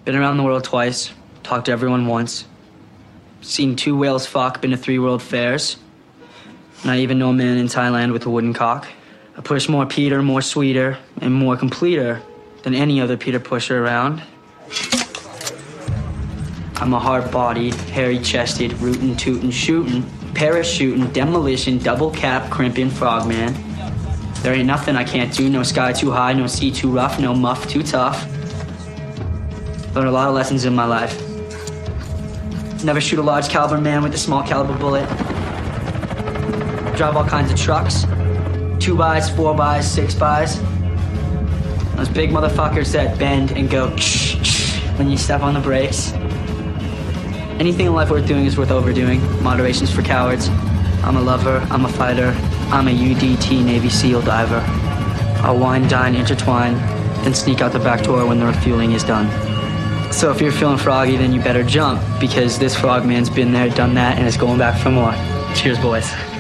Been around the world twice, talked to everyone once. Seen 2 whales fuck, been to 3 world fairs. And I even know a man in Thailand with a wooden cock. I push more Peter, more sweeter, and more completer than any other Peter pusher around. I'm a hard-bodied, hairy-chested, rootin', tootin', shootin', parachutin', demolition, double-cap, crimpin' frogman. There ain't nothing I can't do, no sky too high, no sea too rough, no muff too tough. Learned a lot of lessons in my life. Never shoot a large caliber man with a small caliber bullet. Drive all kinds of trucks. 2x, 4x, 6x. Those big motherfuckers that bend and go when you step on the brakes. Anything in life worth doing is worth overdoing. Moderation's for cowards. I'm a lover, I'm a fighter, I'm a UDT Navy SEAL diver. I'll wine, dine, intertwine, then sneak out the back door when the refueling is done. So if you're feeling froggy, then you better jump, because this frogman's been there, done that, and is going back for more. Cheers, boys.